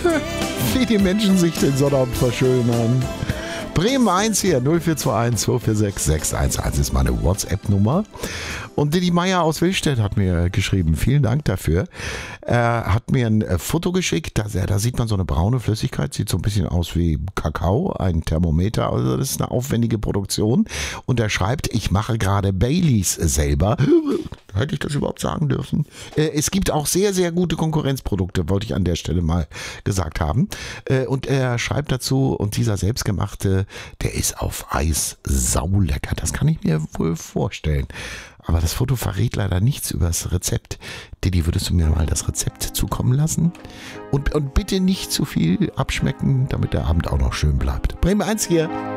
Wie die Menschen sich den Sonnabend verschönern. Bremen 1 hier, 0421 246 611 ist meine WhatsApp-Nummer. Und Didi Meier aus Willstedt hat mir geschrieben, vielen Dank dafür. Er hat mir ein Foto geschickt, da sieht man so eine braune Flüssigkeit, sieht so ein bisschen aus wie Kakao, ein Thermometer, also das ist eine aufwendige Produktion. Und er schreibt, ich mache gerade Baileys selber. Hätte ich das überhaupt sagen dürfen? Es gibt auch sehr, sehr gute Konkurrenzprodukte, wollte ich an der Stelle mal gesagt haben. Und er schreibt dazu, und dieser selbstgemachte, der ist auf Eis saulecker. Das kann ich mir wohl vorstellen. Aber das Foto verrät leider nichts über das Rezept. Didi, würdest du mir mal das Rezept zukommen lassen? Und bitte nicht zu viel abschmecken, damit der Abend auch noch schön bleibt. Bremen 1 hier.